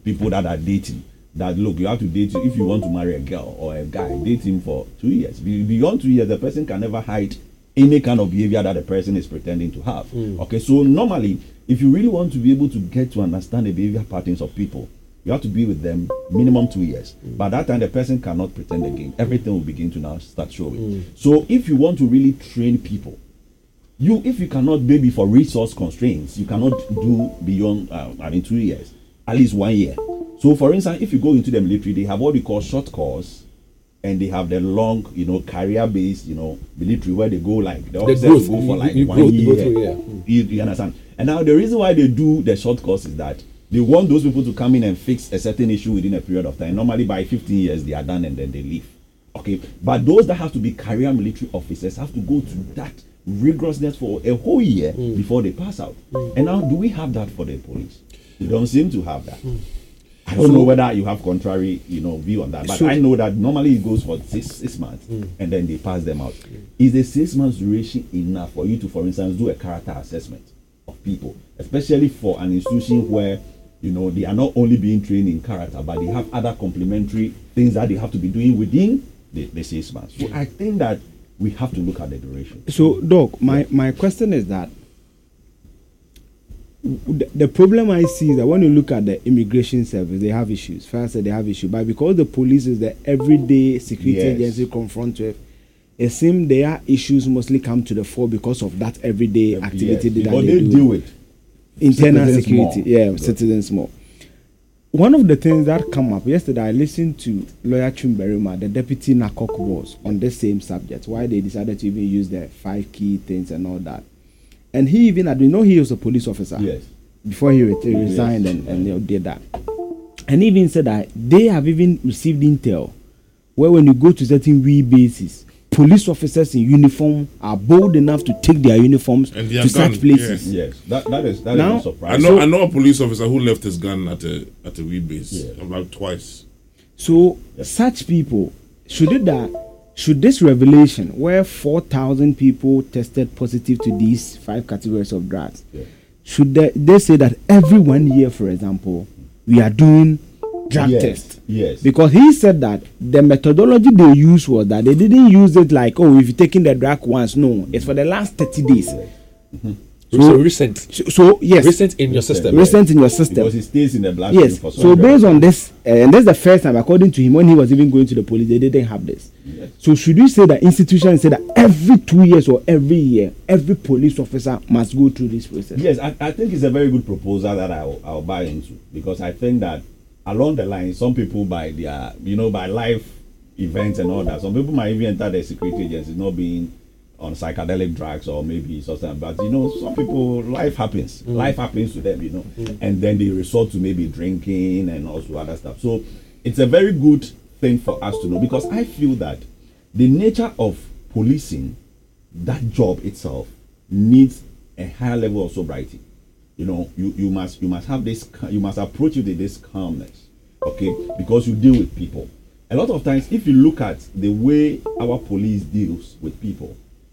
people that are dating. That look, you have to date if you want to marry a girl or a guy, date him for 2 years. Beyond 2 years, the person can never hide any kind of behavior that the person is pretending to have. Okay, so normally, if you really want to be able to get to understand the behavior patterns of people, you have to be with them minimum 2 years. By that time, the person cannot pretend again. Everything will begin to now start showing. So if you want to really train people, if you cannot, maybe for resource constraints, you cannot do beyond 2 years, at least 1 year. So for instance, if you go into the military, they have what we call short course, and they have the long, career-based, military, where they go like the officers go for like 1 year. You understand? And now the reason why they do the short course is that they want those people to come in and fix a certain issue within a period of time. Normally by 15 years they are done and then they leave. Okay, but those that have to be career military officers have to go through that rigorousness for a whole year before they pass out. And now, do we have that for the police? We don't seem to have that. I don't know whether you have contrary, view on that, but I know that normally it goes for six months, and then they pass them out. Is the 6 months duration enough for you to, for instance, do a character assessment of people, especially for an institution where they are not only being trained in character, but they have other complementary things that they have to be doing within the 6 months? So I think that we have to look at the duration. So, Doc, my question is that the problem I see is that when you look at the immigration service, they have issues. First, they have issues, but because the police is the everyday security agency confront with, it seems their issues mostly come to the fore because of that everyday activity that they do with internal security. Citizens more. One of the things that come up yesterday, I listened to lawyer Chumberima, the deputy NACOC boss, on the same subject. Why they decided to even use the 5 key things and all that. And he even, he was a police officer before he resigned and did that. And he even said that they have even received intel where when you go to certain bases, police officers in uniform are bold enough to take their uniforms to such places. Yes, that is not surprising. I know a police officer who left his gun at a base about twice. So such people, should this revelation, where 4,000 people tested positive to these 5 categories of drugs, should they say that every 1 year, for example, we are doing drug test? Yes. Because he said that the methodology they used was that they didn't use it like, if you're taking the drug once. No, it's for the last 30 days. So recent. So yes, recent in your system. Recent in your system. Because it stays in the blood. Yes. So based on this, and that's the first time, according to him, when he was even going to the police, they didn't have this. Yes. So should we say that institutions say that every 2 years or every year, every police officer must go through this process? Yes, I think it's a very good proposal that I'll buy into, because I think that along the line, some people by their, by life events and all that, some people might even enter the security agencies not being on psychedelic drugs or maybe something, but some people, life happens to them, and then they resort to maybe drinking and also other stuff. So it's a very good thing for us to know, because I feel that the nature of policing, that job itself, needs a higher level of sobriety. You must have this, you must approach it with this calmness, okay, because you deal with people. A lot of times, if you look at the way our police deals with people,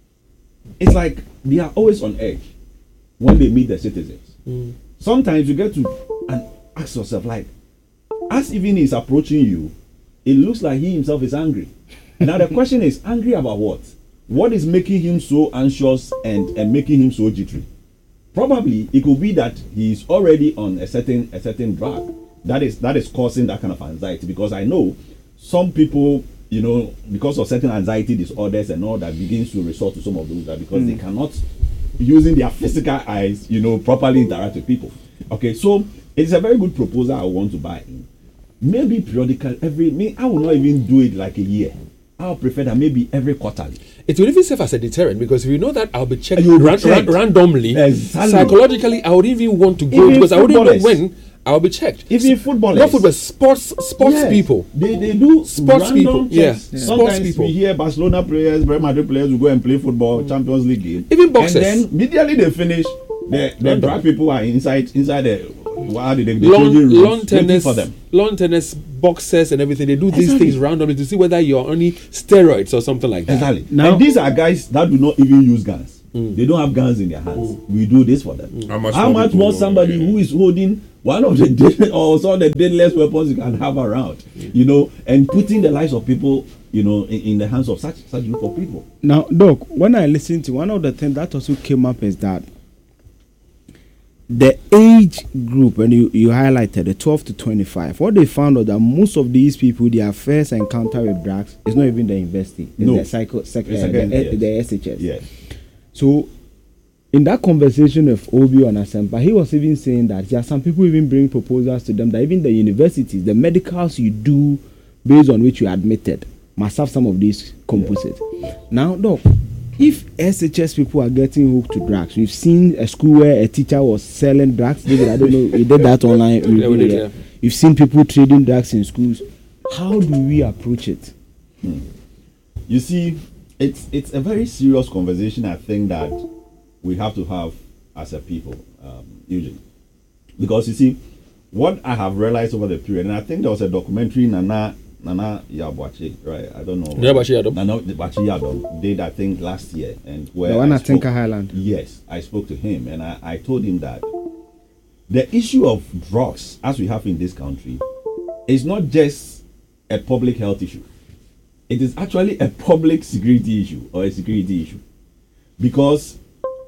it's like they are always on edge when they meet the citizens. Sometimes you get to and ask yourself, like, as even he's approaching you, it looks like he himself is angry. And now the question is, angry about what? What is making him so anxious and making him so jittery? Probably it could be that he's already on a certain drug that is causing that kind of anxiety. Because I know some people, because of certain anxiety disorders and all that, begins to resort to some of those that because they cannot, using their physical eyes, properly interact with people. Okay, so it's a very good proposal I want to buy in. Maybe periodically, I will not even do it like a year. I'll prefer that maybe every quarterly. It will even serve as a deterrent, because if you know that I'll be checked randomly, exactly. Psychologically, I wouldn't even want to go, even because I wouldn't know when I'll be checked. Even footballers. Not football, sports people. They do sports people. Checks. Yeah. Sometimes sports people. We hear Barcelona players, Real Madrid players will go and play football, Champions League game. Even boxers. And then immediately they finish, the drug people are inside the lawn tennis, boxers and everything. They do these things randomly to see whether you're on steroids or something like that. Exactly. Now, and these are guys that do not even use guns. They don't have guns in their hands. We do this for them. How much people more somebody who is holding one of the or some of the deadliest weapons you can have around, and putting the lives of people, in the hands of such group of people. Now, Doc, when I listened to one of the things that also came up is that the age group, and you highlighted the 12 to 25, what they found was that most of these people, their first encounter with drugs is not even the university, it's the SHS. Yes. So, in that conversation with Obio and Asempa, he was even saying that there are some people even bring proposals to them that even the universities, the medicals you do based on which you are admitted, must have some of these composites. Yeah. Now, Doc, if SHS people are getting hooked to drugs, we've seen a school where a teacher was selling drugs. David, I don't know, we did that online. You've seen people trading drugs in schools. How do we approach it? You see, it's a very serious conversation, I think, that we have to have as a people, usually. Because you see, what I have realized over the period, and I think there was a documentary, Nana Yabuachi, right? I don't know. Nana Yabuachi did, I think, last year. And where the one at Tinker Highland. Yes, I spoke to him, and I told him that the issue of drugs, as we have in this country, is not just a public health issue. It is actually a public security issue or a security issue. Because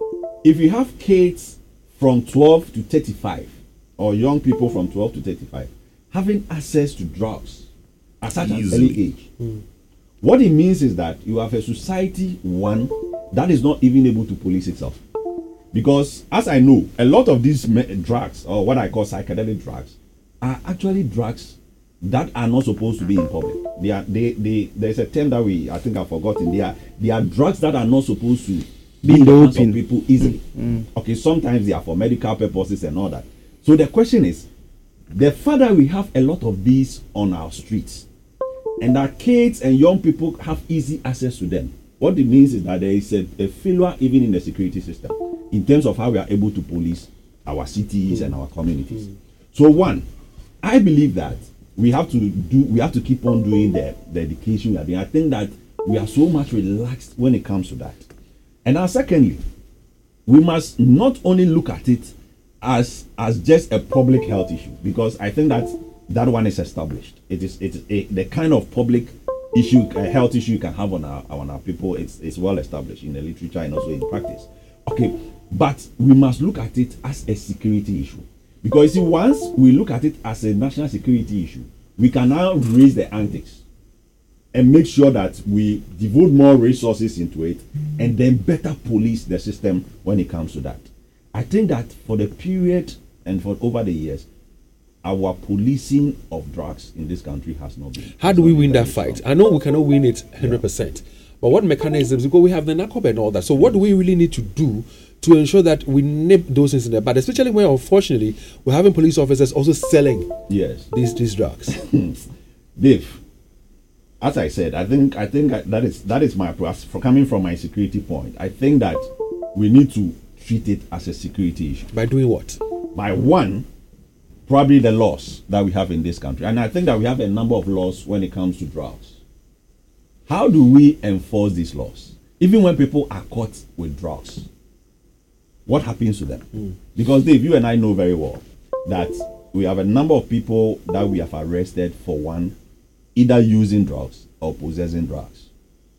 if you have kids from 12 to 35 or young people from 12 to 35 having access to drugs at such an early age, what it means is that you have a society, one, that is not even able to police itself. Because as I know, a lot of these drugs, or what I call psychedelic drugs, are actually drugs that are not supposed to be in public. There's a term that I think I've forgotten. They are drugs that are not supposed to be in the hands of people easily. Okay, sometimes they are for medical purposes and all that. So the question is, the further we have a lot of these on our streets, and our kids and young people have easy access to them, what it means is that there is a failure even in the security system in terms of how we are able to police our cities and our communities. So one, I believe that we have to keep on doing the education we are doing. I think that we are so much relaxed when it comes to that. And now secondly, we must not only look at it as just a public health issue, because I think that one is established. It's the kind of public issue, health issue you can have on our people. It's well established in the literature and also in practice. Okay, but we must look at it as a security issue. Because you see, once we look at it as a national security issue, we can now raise the antics and make sure that we devote more resources into it and then better police the system when it comes to that. I think that for the period and for over the years, our policing of drugs in this country has not been. How do we win that fight? I know we cannot win it 100%, but what mechanisms? Because we have the NACOB and all that. So what do we really need to do to ensure that we nip those things in the bud, especially when, unfortunately, we're having police officers also selling these drugs? Dave, as I said, I think that is my coming from my security point. I think that we need to treat it as a security issue. By doing what? By one, probably the laws that we have in this country, and I think that we have a number of laws when it comes to drugs. How do we enforce these laws? Even when people are caught with drugs, what happens to them? Because Dave, you and I know very well that we have a number of people that we have arrested for one, either using drugs or possessing drugs.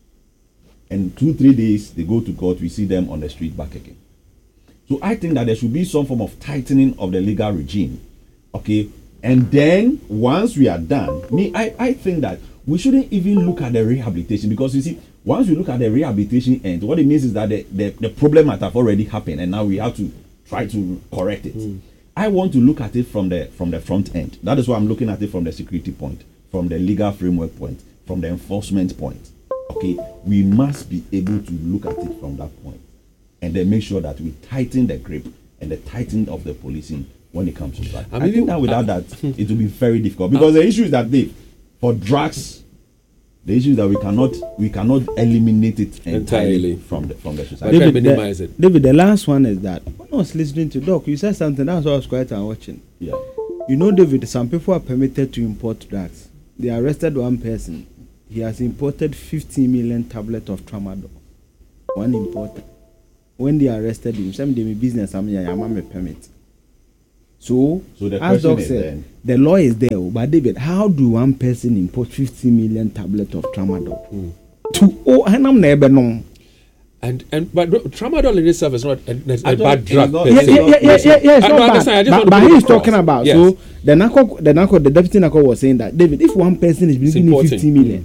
And 2-3 days they go to court, we see them on the street back again. So I think that there should be some form of tightening of the legal regime. Okay, and then once we are done, I think that we shouldn't even look at the rehabilitation, because you see, once we look at the rehabilitation end, what it means is that the problem might have already happened, and now we have to try to correct it. I want to look at it from the front end. That is why I'm looking at it from the security point, from the legal framework point, from the enforcement point. Okay, we must be able to look at it from that point, and then make sure that we tighten the grip and the tightening of the policing when it comes to that. I think that without that, it will be very difficult, because the issue is that for drugs, the issue is that we cannot eliminate it entirely from the society. David, the last one is that when I was listening to Doc, you said something that's why I was quiet and watching. Yeah. You know, David, some people are permitted to import drugs. They arrested one person. He has imported 50 million tablets of tramadol. One importer. when they arrested him, some they business, I'm a permit. So the as question Doc is said, then, the law is there. But David, how do one person import 50 million tablets of tramadol to and I'm never known? And but tramadol in itself is not a bad it's drug. not- per Yeah, se. it's No, I not understand, I bad. just want to But put it he's across. talking about Yes. so the deputy NACO was saying that David, if one person is bringing in important. 50 million,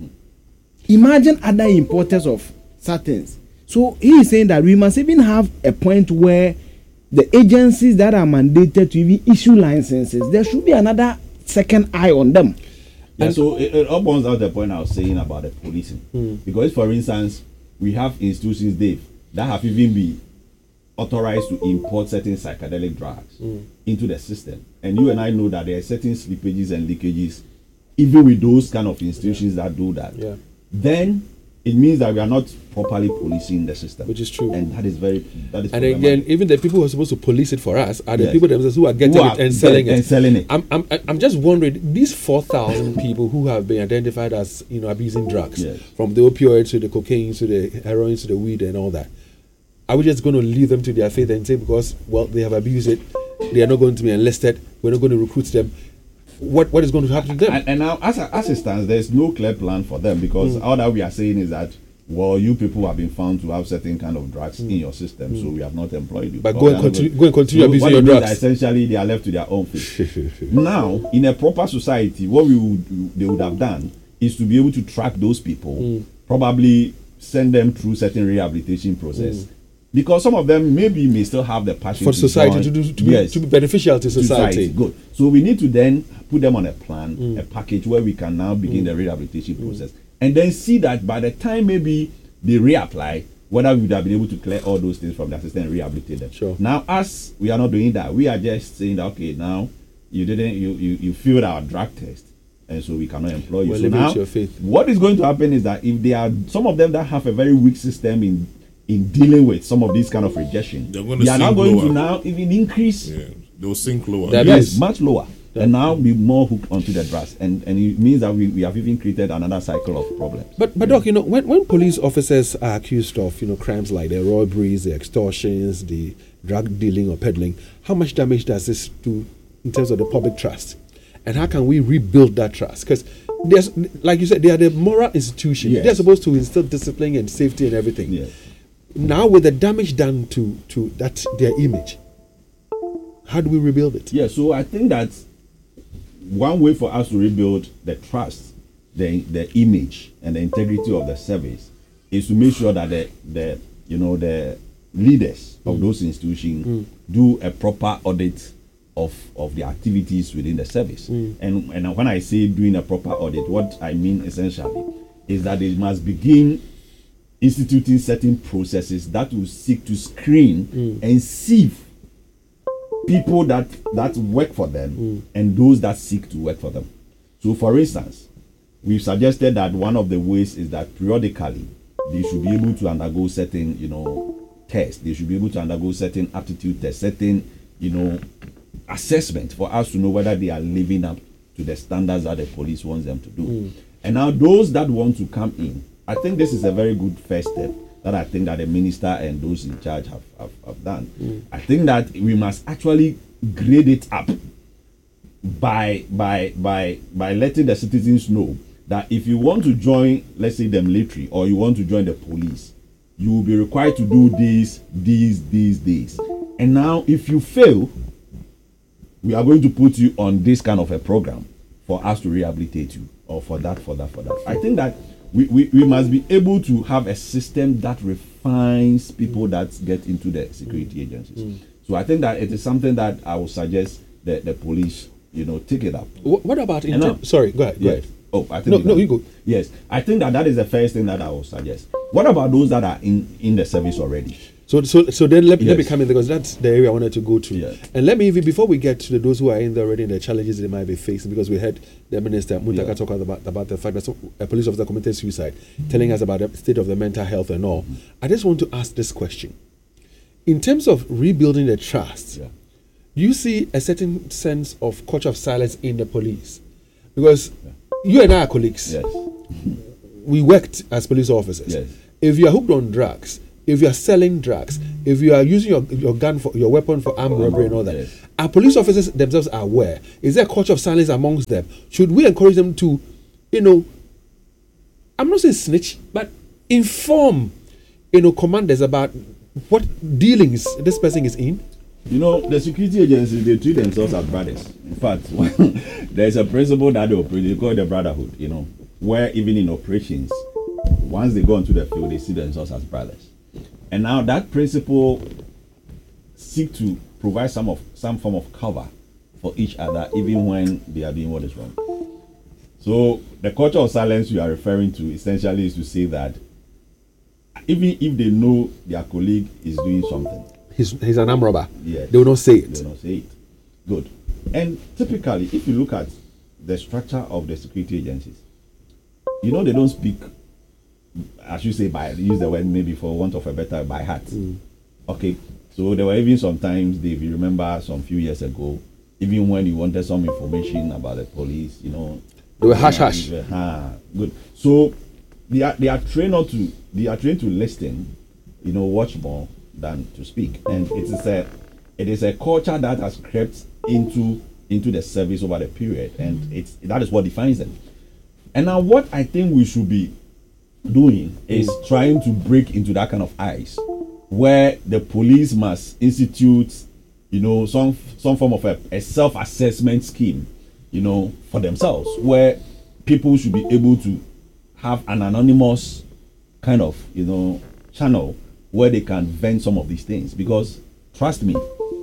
imagine other importers of certain. So he is saying that we must even have a point where the agencies that are mandated to even issue licenses, there should be another second eye on them. Yeah, so it all boils out the point I was saying about the policing. Because, for instance, we have institutions, Dave, that have even been authorized to import certain psychedelic drugs into the system. And you and I know that there are certain slippages and leakages, even with those kind of institutions that do that. Yeah. Then it means that we are not properly policing the system. Which is true. And that is And problematic. again, even the people who are supposed to police it for us are the Yes. people themselves who are getting Who are it and selling and it. selling it. I'm just wondering, these 4,000 people who have been identified as abusing drugs, Yes. from the opioids to the cocaine to the heroin to the weed and all that, are we just going to leave them to their fate and say because they have abused it, they are not going to be enlisted, we're not going to recruit them? What is going to happen to them? And now, as it stands, there's no clear plan for them because all that we are saying is that, well, you people have been found to have certain kind of drugs in your system, so we have not employed you. But go and continue So abusing what your it means drugs. is that essentially, they are left to their own fate. Now, in a proper society, what they would have done is to be able to track those people, probably send them through certain rehabilitation process. Because some of them maybe may still have the passion For to society join. to be beneficial to society. Good. So we need to then put them on a plan, a package where we can now begin the rehabilitation process, and then see that by the time maybe they reapply, whether we would have been able to clear all those things from the system and rehabilitate them. Sure. Now, as we are not doing that, we are just saying that okay, now you failed our drug test, and so we cannot employ you. Well, So leave it now, to your faith. what is going to happen is that if there are some of them that have a very weak system in dealing with some of these kind of rejection, They're going to they are now sink going to lower. now even increase. Yeah, they'll sink lower. That Yes, is- much lower. And now be more hooked onto the drugs. And it means that we have even created another cycle of problems. But Doc, when police officers are accused of crimes like the robberies, the extortions, the drug dealing or peddling, how much damage does this do in terms of the public trust? And how can we rebuild that trust? Because there's, like you said, they are the moral institution. Yes. They're supposed to instill discipline and safety and everything. Yes. Now with the damage done to that their image, how do we rebuild it? Yeah, so I think that one way for us to rebuild the trust, the image and the integrity of the service is to make sure that the leaders of those institutions do a proper audit of the activities within the service. And when I say doing a proper audit, what I mean essentially is that they must begin instituting certain processes that will seek to screen and sieve people that work for them and those that seek to work for them. So, for instance, we've suggested that one of the ways is that periodically they should be able to undergo certain, tests. They should be able to undergo certain aptitude tests, certain, assessment for us to know whether they are living up to the standards that the police wants them to do. And now those that want to come in, I think this is a very good first step that I think that the minister and those in charge have done. I think that we must actually grade it up by letting the citizens know that if you want to join, let's say, the military, or you want to join the police, you will be required to do these. And now, if you fail, we are going to put you on this kind of a program for us to rehabilitate you, or for that. I think that we must be able to have a system that refines people that get into the security agencies. So I think that it is something that I would suggest that the police, take it up. What about sorry, go ahead. Yes. Oh, I think you go. Yes, I think that is the first thing that I will suggest. What about those that are in the service already? So then let me Yes. come in, because that's the area I wanted to go to. Yeah. And let me, even before we get to those who are in there already and the challenges they might be facing, because we heard the minister Muntaka talk about the fact that a police officer committed suicide, telling us about the state of the mental health and all. I just want to ask this question. In terms of rebuilding the trust, Yeah. you see a certain sense of culture of silence in the police? Because you and I are colleagues. Yes. We worked as police officers. Yes. If you are hooked on drugs, if you are selling drugs, if you are using your gun for your weapon for armed robbery and all that, Yes. are police officers themselves aware? Is there a culture of silence amongst them? Should we encourage them to, I'm not saying snitch, but inform, commanders about what dealings this person is in? The security agencies, they treat themselves as brothers. In fact, there's a principle that they operate, they call it the brotherhood, where even in operations, once they go into the field, they see themselves as brothers. And now that principle seek to provide some form of cover for each other, even when they are doing what is wrong. So the culture of silence you are referring to essentially is to say that even if they know their colleague is doing something, he's an armed robber, yes, they will not say it. They will not say it. Good. And typically, if you look at the structure of the security agencies, they don't speak, as you say, use the word maybe for want of a better, by heart. Okay. So there were even sometimes, Dave, you remember some few years ago, even when you wanted some information about the police, they were hush. Good. So they are trained to listen, watch more than to speak. And it is a culture that has crept into the service over the period, and that is what defines them. And now what I think we should be doing is trying to break into that kind of ice where the police must institute some form of a self-assessment scheme for themselves, where people should be able to have an anonymous kind of channel where they can vent some of these things. Because trust me,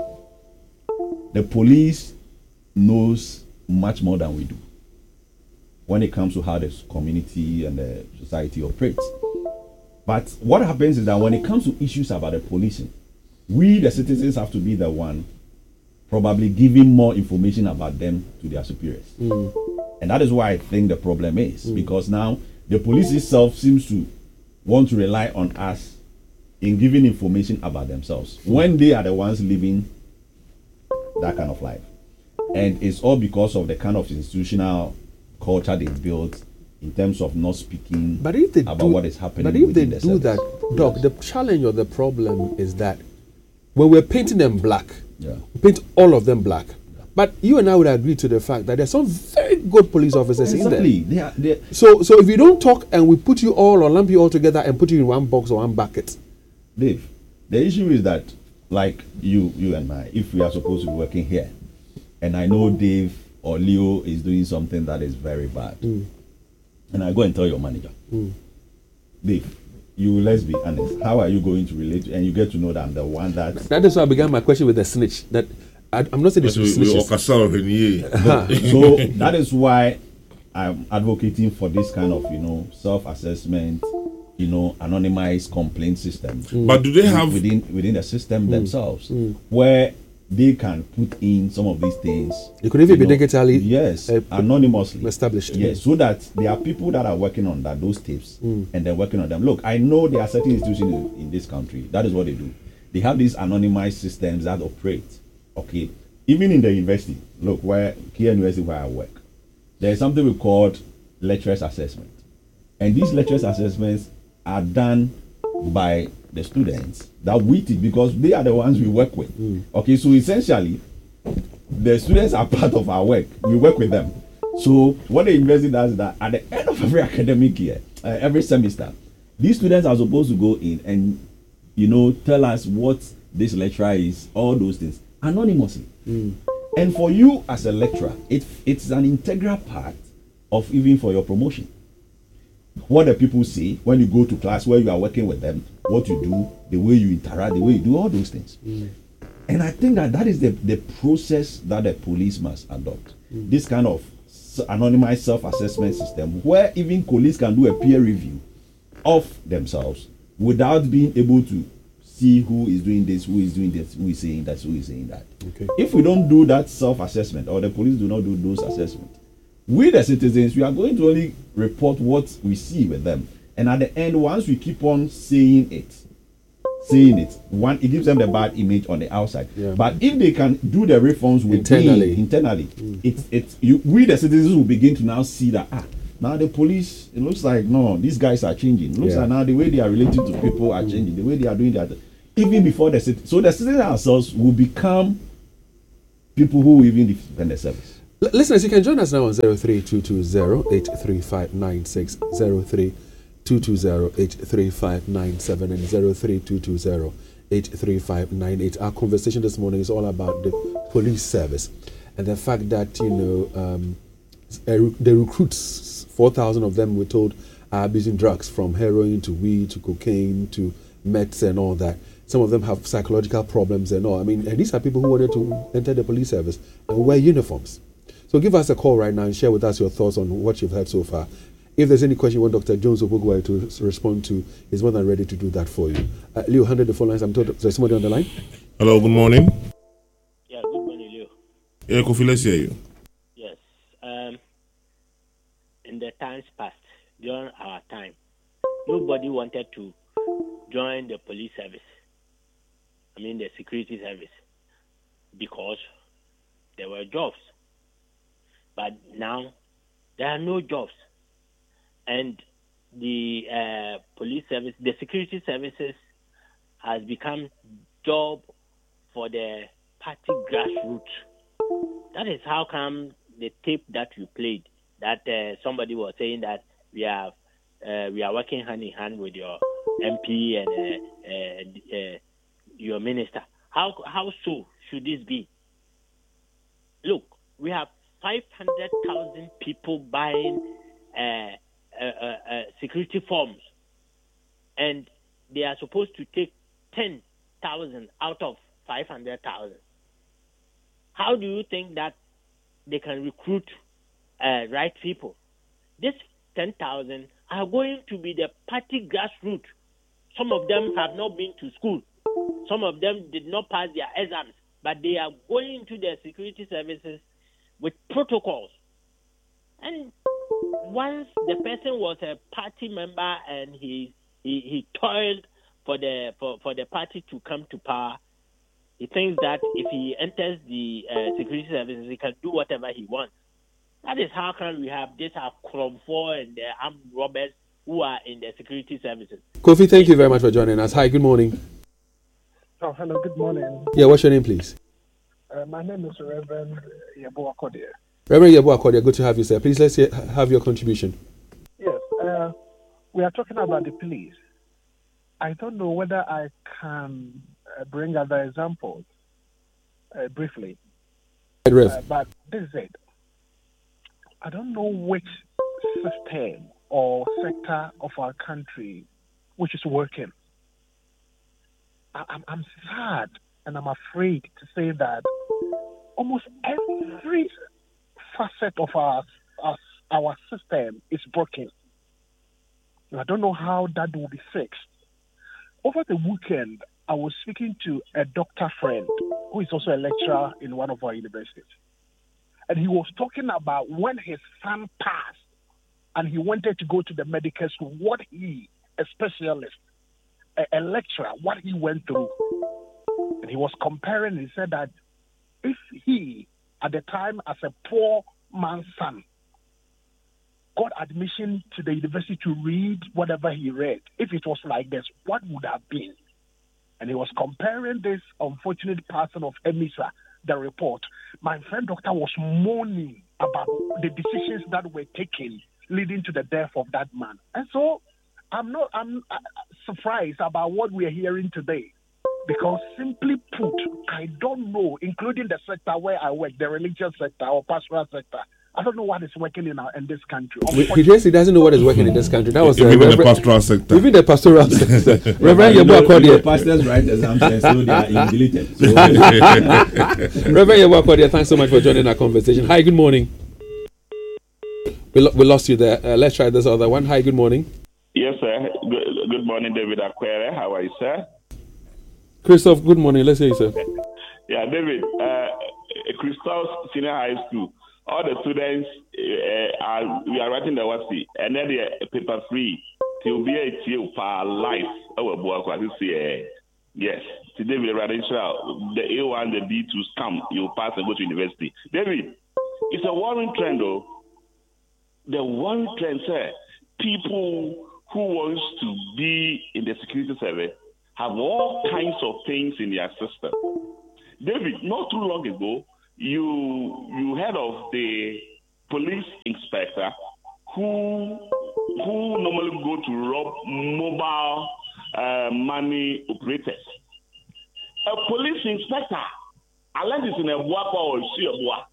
the police knows much more than we do when it comes to how the community and the society operates. But what happens is that when it comes to issues about the policing, we the citizens have to be the one probably giving more information about them to their superiors. And that is why I think the problem is, because now the police itself seems to want to rely on us in giving information about themselves when they are the ones living that kind of life. And it's all because of the kind of institutional culture they built in terms of not speaking about what is happening. But if they the do that, Doc, the challenge or the problem is that when we're painting them black, we paint all of them black. But you and I would agree to the fact that there's some very good police officers in there. They are. So if you don't talk and we put you all or lump you all together and put you in one box or one bucket, Dave, the issue is that, like you and I, if we are supposed to be working here, and I know Dave or Leo is doing something that is very bad, and I go and tell your manager, Dave, let's be honest, how are you going to relate? And you get to know that I'm the one that. That is why I began my question with the snitch. That I'm not saying this is snitches. So that is why I'm advocating for this kind of self-assessment, anonymized complaint system. But do they have within the system themselves where they can put in some of these things? It could even be digitally, anonymously established. Yes, so that there are people that are working on those tapes and they're working on them. Look, I know there are certain institutions in this country. That is what they do. They have these anonymized systems that operate. Okay, even in the university, look, Kia University where I work, there is something we call lecturers assessment, and these lecturers assessments are done by the students that we teach because they are the ones we work with. Okay, so essentially, the students are part of our work. We work with them. So what the university does is that at the end of every academic year, every semester, these students are supposed to go in and tell us what this lecturer is, all those things, anonymously. And for you as a lecturer, it's an integral part of even for your promotion. What the people say when you go to class, where you are working with them, what you do, the way you interact, the way you do all those things. And I think that is the process that the police must adopt. This kind of anonymized self-assessment system where even colleagues can do a peer review of themselves without being able to see who is doing this, who is doing this, who is saying that, who is saying that. Okay. If we don't do that self-assessment, or the police do not do those assessments, we the citizens, we are going to only report what we see with them. And at the end, once we keep on saying it, it gives them the bad image on the outside. But if they can do the reforms internally, we the citizens will begin to now see that Now the police, it looks like no, these guys are changing. It looks like now the way they are relating to people are changing. The way they are doing that, even before the city. So the citizens ourselves will become people who even defend the service. Listeners, you can join us now on 03-220-835-96, 03-220-835-97 and 03-220-835-98. Our conversation this morning is all about the police service and the fact that, the recruits, 4,000 of them, we're told, are abusing drugs, from heroin to weed to cocaine to meth and all that. Some of them have psychological problems and all. I mean, and these are people who wanted to enter the police service and wear uniforms. So give us a call right now and share with us your thoughts on what you've heard so far. If there's any question you want Dr. Jones Opogwai to respond to, he's more than ready to do that for you. Leo, 100 the phone lines. I'm told there's somebody on the line. Hello, good morning. Yeah, good morning, Leo. Yeah, Kofi, let's hear you. Yes. In the times past, during our time, nobody wanted to join the police service. I mean, the security service, because there were jobs. But now, there are no jobs. And the police service, the security services has become job for the party grassroots. That is how come the tape that you played, that somebody was saying that we are working hand in hand with your MP and your minister. How so should this be? Look, we have 500,000 people buying security forms, and they are supposed to take 10,000 out of 500,000. How do you think that they can recruit right people? This 10,000 are going to be the party grassroots. Some of them have not been to school. Some of them did not pass their exams, but they are going to the security services with protocols. And once the person was a party member and he toiled for the party to come to power, he thinks that if he enters the security services, he can do whatever he wants. That is how come we have this Kromfo and the armed robbers who are in the security services. Kofi, thank you very much for joining us. Hi, good morning. Oh, hello, good morning. Yeah, what's your name, please? My name is Reverend Yabo Akodia. Reverend Yabo Akodia, good to have you, sir. Please, let's have your contribution. Yes, we are talking about the police. I don't know whether I can bring other examples briefly. But this is it. I don't know which system or sector of our country which is working. I'm sad and I'm afraid to say that almost every facet of our system is broken. I don't know how that will be fixed. Over the weekend, I was speaking to a doctor friend who is also a lecturer in one of our universities. And he was talking about when his son passed and he wanted to go to the medical school, what he, a specialist, a lecturer, what he went through. And he was comparing, he said that if he, at the time as a poor man's son, got admission to the university to read whatever he read, if it was like this, what would have been? And he was comparing this unfortunate person of EMISA, the report. My friend doctor was moaning about the decisions that were taken leading to the death of that man. And so I'm surprised about what we are hearing today. Because simply put, I don't know, including the sector where I work, the religious sector or pastoral sector, I don't know what is working in this country. He doesn't know what is working in this country. That was even the pastoral sector. Even the pastoral sector. Reverend Yabo Akodia. Pastors write exams, so they are deleted. So. Reverend Yabo Akodia, thanks so much for joining our conversation. Hi, good morning. We lost you there. Let's try this other one. Hi, good morning. Yes, sir. Good morning, David Aquere. How are you, sir? Christoph, good morning. Let's hear you, sir. Yeah, David, Christoph Senior High School. All the students we are writing the WhatsApp, and then the paper free to be a for life. Our book, yes. Today we are writing the A1, the B2 scam. You pass and go to university. David, it's a worrying trend, though. the one trend, sir, people who wants to be in the security service have all kinds of things in their system. David, not too long ago, you heard of the police inspector who normally go to rob mobile money operators. A police inspector, unless it's in a Buapa or Siabua,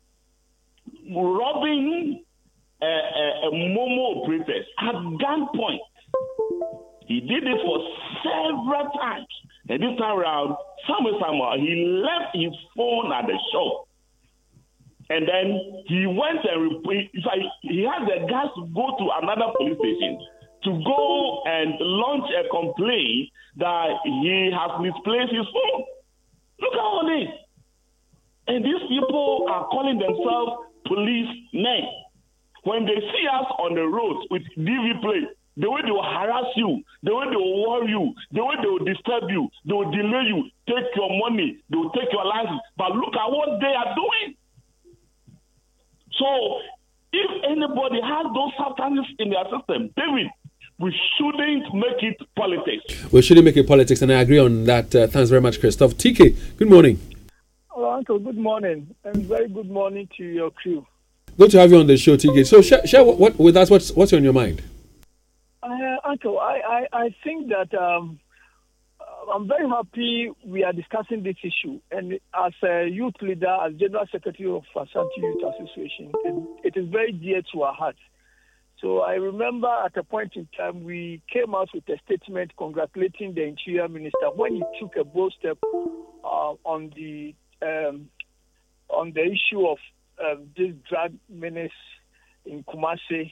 robbing a Momo operators at gunpoint. He did it for several times. And this time around, somehow, he left his phone at the shop. And then he went and he had the guys to go to another police station to go and launch a complaint that he has misplaced his phone. Look at all this. And these people are calling themselves policemen. When they see us on the roads with DV plate, the way they will harass you, the way they will worry you, the way they will disturb you, they will delay you, take your money, they will take your license. But look at what they are doing. So, if anybody has those substances in their system, David, we shouldn't make it politics. We shouldn't make it politics, and I agree on that. Thanks very much, Christoph. TK, good morning. Hello, Uncle. Good morning, and very good morning to your crew. Good to have you on the show, TK. So, share what with us. What's on your mind? Uncle, I think that I'm very happy we are discussing this issue. And as a youth leader, as General Secretary of Ashanti Youth Association, it is very dear to our hearts. So I remember at a point in time, we came out with a statement congratulating the Interior Minister when he took a bold step on the issue of this drug menace in Kumasi.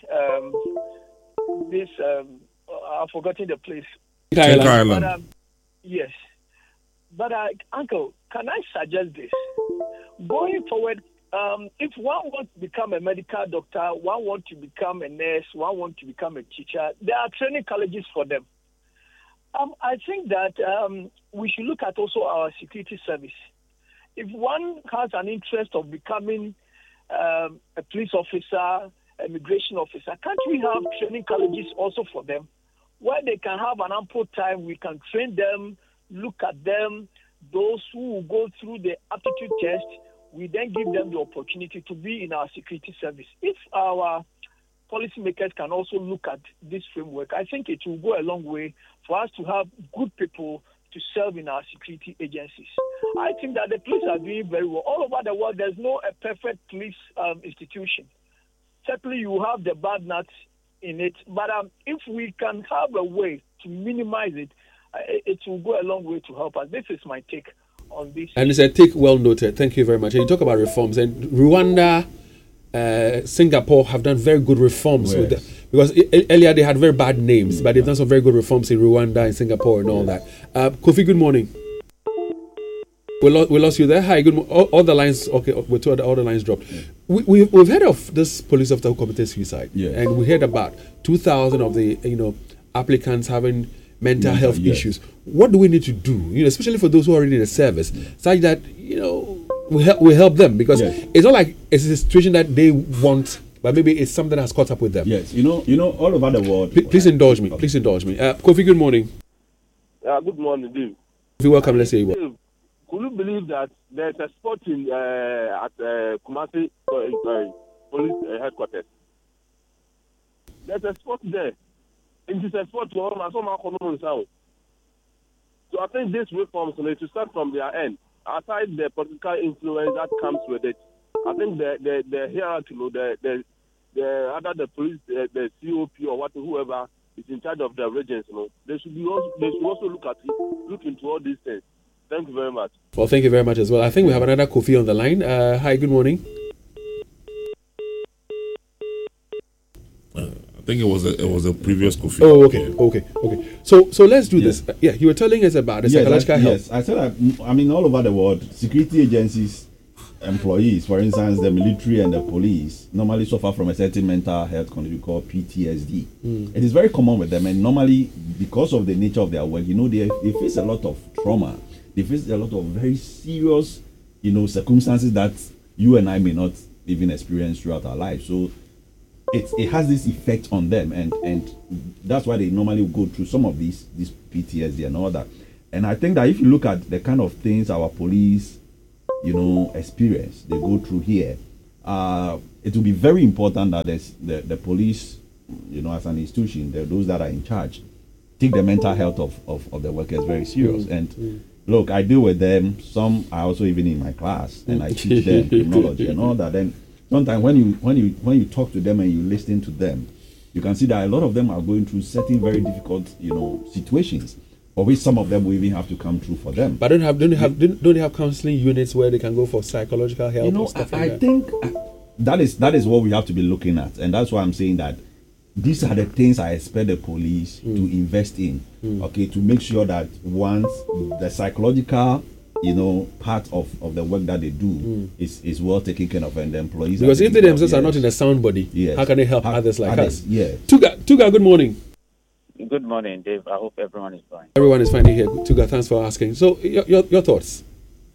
I've forgotten the place. Island. Yes. But, Uncle, can I suggest this? Going forward, if one wants to become a medical doctor, one wants to become a nurse, one wants to become a teacher, there are training colleges for them. I think that we should look at also our security service. If one has an interest of becoming a police officer, immigration officer, can't we have training colleges also for them where they can have an ample time? We can train them, look at them. Those who will go through the aptitude test, we then give them the opportunity to be in our security service. If our policymakers can also look at this framework, I think it will go a long way for us to have good people to serve in our security agencies. I think that the police are doing very well. All over the world, there's no a perfect police institution. Certainly, you have the bad nuts in it, but if we can have a way to minimize it, it will go a long way to help us. This is my take on this. And it's a take well noted. Thank you very much. And you talk about reforms, and Rwanda, Singapore have done very good reforms with them, because earlier they had very bad names, but they've done some very good reforms in Rwanda and Singapore and all that. Kofi, good morning. We lost you there. Hi, good morning. All the lines, okay, all the lines dropped. We've heard of this police officer who committed suicide, and we heard about 2,000 of the applicants having mental health issues. What do we need to do, especially for those who are already in the service, such that we help them, because it's not like it's a situation that they want, but maybe it's something that has caught up with them. Yes, all over the world. Please indulge me. Please indulge me. Kofi, good morning. Good morning, Dave. You're welcome. Let's say you. Dave, could you believe that there's a spot in at Kumasi police headquarters? There's a spot there. It is a spot for so I think this reforms need to start from their end. Aside the political influence that comes with it, I think the hierarchy, the police, the COP or whoever is in charge of the regions, they should also look into all these things. Thank you very much. Well, thank you very much as well. I think we have another Kofi on the line. Hi, good morning. I think it was a previous Kofi. Oh, okay. So let's do this. Yeah, you were telling us about the psychological help. Yes, I said that, all over the world, security agencies, employees, for instance, the military and the police, normally suffer from a certain mental health condition called PTSD. It is very common with them, and normally, because of the nature of their work, they face a lot of trauma. They face a lot of very serious, circumstances that you and I may not even experience throughout our lives. So it has this effect on them, and that's why they normally go through some of these PTSD and all that. And I think that if you look at the kind of things our police, experience, they go through here, it will be very important that the police, as an institution, those that are in charge, take the mental health of the workers very serious. And look, I deal with them. Some are also even in my class, and I teach them criminology and all that. Then sometimes when you talk to them and you listen to them, you can see that a lot of them are going through certain very difficult, situations, for which some of them will even have to come through for them. But don't they have counseling units where they can go for psychological help? Or stuff like that? I think that is what we have to be looking at, and that's why I'm saying that these are the things I expect the police to invest in, okay, to make sure that once the psychological, part of the work that they do is well taken care of, and the employees. Because if they themselves are not in a sound body, how can they help others like us? Yeah. Tuga, good morning. Good morning, Dave. I hope everyone is fine. Everyone is fine here. Tuga, thanks for asking. So, your thoughts?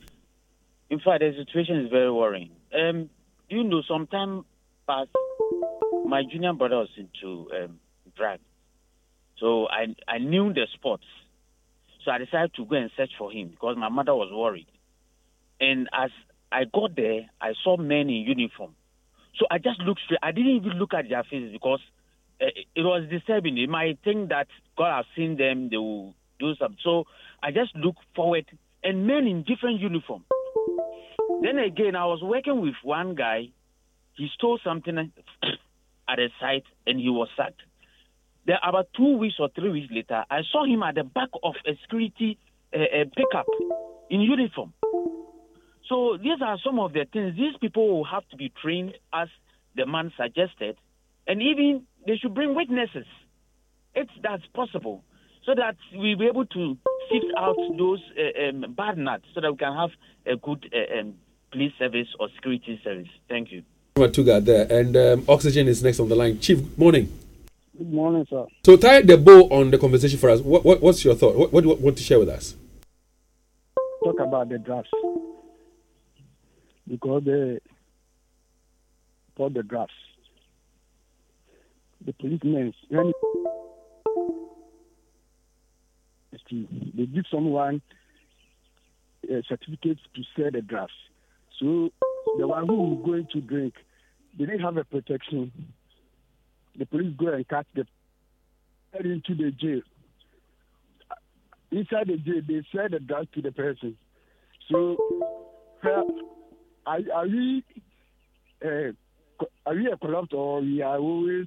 In fact, the situation is very worrying. Sometime past, my junior brother was into drug. So I knew the spots. So I decided to go and search for him because my mother was worried. And as I got there, I saw men in uniform. So I just looked straight. I didn't even look at their faces because it was disturbing. They might think that God has seen them, they will do something. So I just looked forward, and men in different uniform. Then again, I was working with one guy. He stole something at a site, and he was sacked. Then about 2 weeks or 3 weeks later, I saw him at the back of a security pickup in uniform. So these are some of the things. These people will have to be trained as the man suggested, and even they should bring witnesses, if that's possible, so that we'll be able to sift out those bad nuts, so that we can have a good police service or security service. Thank you. Tuga there, and Oxygen is next on the line. Chief, good morning. Good morning, sir. So tie the bow on the conversation for us. What's your thought? What do you want to share with us? Talk about the drafts. Because the drafts. The policemen, when they give someone a certificate to sell the drafts. So the one who is going to drink, they didn't have a protection. The police go and catch them into the jail. Inside the jail, they sell the drugs to the person. So, are we a corrupt, or we are always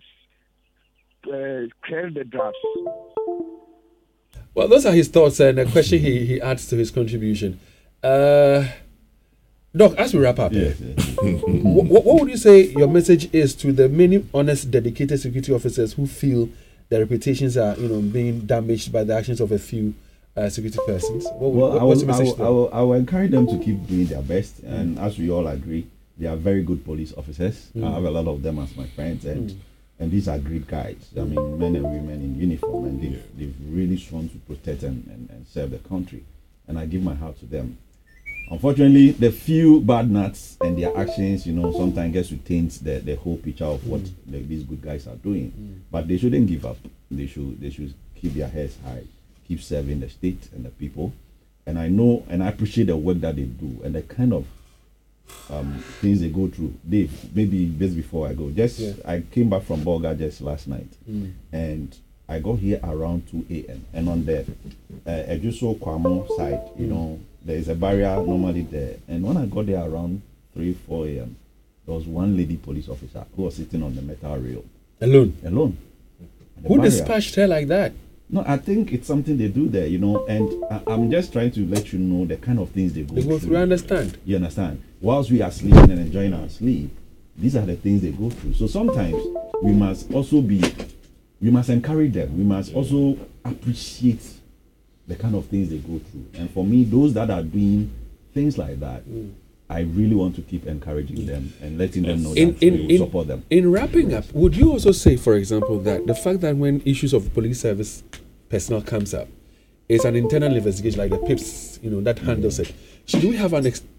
clear the drugs? Well, those are his thoughts and a question he adds to his contribution. Doc, as we wrap up, what would you say your message is to the many honest, dedicated security officers who feel their reputations are, being damaged by the actions of a few security persons? What's your message to them? I will encourage them to keep doing their best, and as we all agree, they are very good police officers. I have a lot of them as my friends, and these are great guys. I mean, men and women in uniform, and they've really sworn to protect and serve the country, and I give my heart to them. Unfortunately, the few bad nuts and their actions, sometimes gets to taint the whole picture of what these good guys are doing. But they shouldn't give up. They should keep their heads high, keep serving the state and the people. And I know and I appreciate the work that they do and the kind of things they go through. Dave, maybe just before I go, I came back from Bolga just last night, and I got here around 2 a.m. and on the Ejuso Kwamo side, there is a barrier normally there. And when I got there around 3, 4 a.m., there was one lady police officer who was sitting on the metal rail. Alone. Who dispatched her like that? No, I think it's something they do there, and I'm just trying to let you know the kind of things they go through. You understand? You understand? Whilst we are sleeping and enjoying our sleep, these are the things they go through. So sometimes we must encourage them. We must also appreciate the kind of things they go through. And for me, those that are doing things like that, I really want to keep encouraging them and letting them know that we will support them. In wrapping up, would you also say, for example, that the fact that when issues of police service personnel comes up, it's an internal investigation like the PIPS, that handles it. Should we have an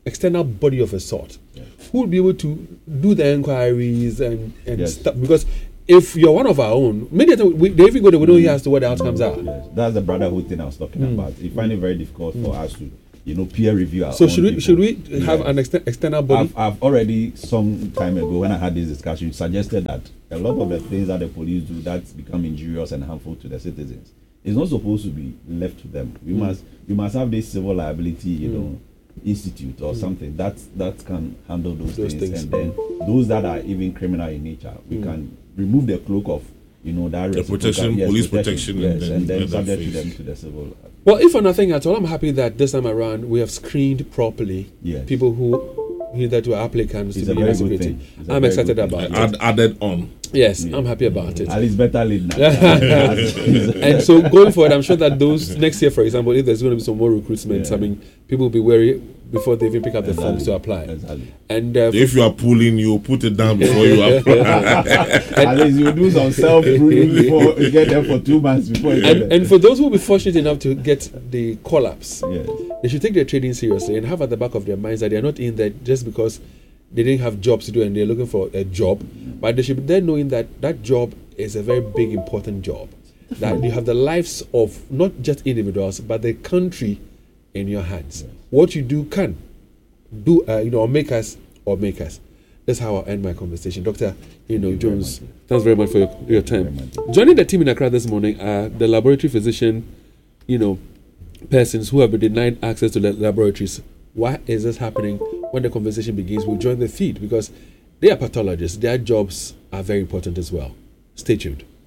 external body of a sort who will be able to do the inquiries and stuff. Because if you're one of our own, many times they even go there, we don't hear as to what the outcomes are. Yes. That's the brotherhood thing I was talking about. We find it very difficult for us to, peer review our So own should we people. have an external body? I've already, some time ago when I had this discussion, suggested that a lot of the things that the police do that become injurious and harmful to the citizens is not supposed to be left to them. We must have this civil liability, institute or something that can handle those things. And then those that are even criminal in nature, we can remove the cloak of that the protection, police protection, and then subject to them to the civil. Well, if for nothing at all, I'm happy that this time around we have screened properly people who hitherto are applicants to be in security. I'm excited about it. Added on. Yes, I'm happy about it. At least better late now. And so going forward, I'm sure that those next year, for example, if there's going to be some more recruitments, I mean, people will be wary before they even pick up the forms to apply. Exactly. And if you are pulling, you put it down before you apply. At least you do some self-proving before you get there for 2 months before you get there. And for those who will be fortunate enough to get the call-ups, Yes. they should take their trading seriously and have at the back of their minds that they are not in there just because they didn't have jobs to do and they're looking for a job, but they should be there knowing that that job is a very big, important job. That you have the lives of not just individuals, but the country in your hands. Yes. What you do can do, or make us. That's how I'll end my conversation. Dr. Jones, thanks very much for your time. Joining the team in Accra this morning are the laboratory physician, persons who have been denied access to the laboratories. Why is this happening? When the conversation begins, we'll join the feed because they are pathologists. Their jobs are very important as well. Stay tuned.